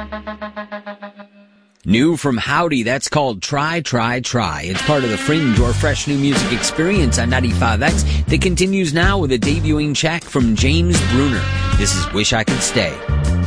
New from Howdy, that's called Try, Try, Try. It's part of the Fringe or Fresh New Music experience on 95X that continues now with a debuting track from James Bruner. This is Wish I Could Stay.